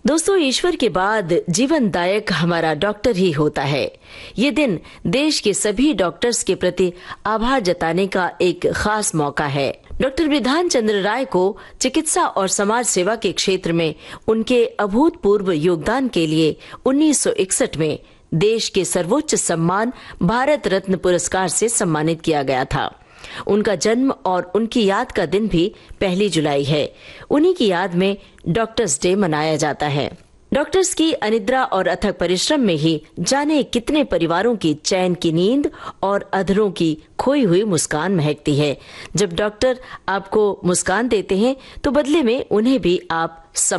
दोस्तों, ईश्वर के बाद जीवनदायक हमारा डॉक्टर ही होता है। ये दिन देश के सभी डॉक्टर्स के प्रति आभार जताने का एक खास मौका है। डॉक्टर बिधान चंद्र राय को चिकित्सा और समाज सेवा के क्षेत्र में उनके अभूतपूर्व योगदान के लिए 1961 में देश के सर्वोच्च सम्मान भारत रत्न पुरस्कार से सम्मानित किया गया था। उनका जन्म और उनकी याद का दिन भी 1 जुलाई है। उन्हीं की याद में डॉक्टर्स डे मनाया जाता है। डॉक्टर्स की अनिद्रा और अथक परिश्रम में ही जाने कितने परिवारों की चैन की नींद और अधरों की खोई हुई मुस्कान महकती है। जब डॉक्टर आपको मुस्कान देते हैं तो बदले में उन्हें भी आप